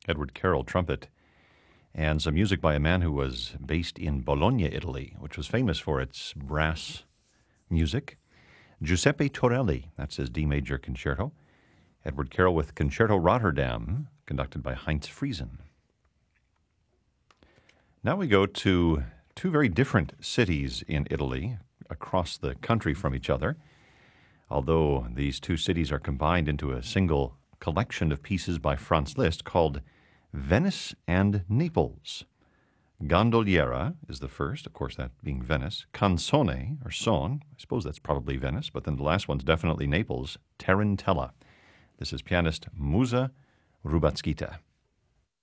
Edward Carroll, trumpet, and some music by a man who was based in Bologna, Italy, which was famous for its brass music. Giuseppe Torelli, that's his D major concerto. Edward Carroll with Concerto Rotterdam, conducted by Heinz Friesen. Now we go to two very different cities in Italy, across the country from each other. Although these two cities are combined into a single collection of pieces by Franz Liszt called Venice and Naples. Gondoliera is the first, of course, that being Venice. Canzone, or song, I suppose that's probably Venice, but then the last one's definitely Naples, Tarantella. This is pianist Musa Rubacskita.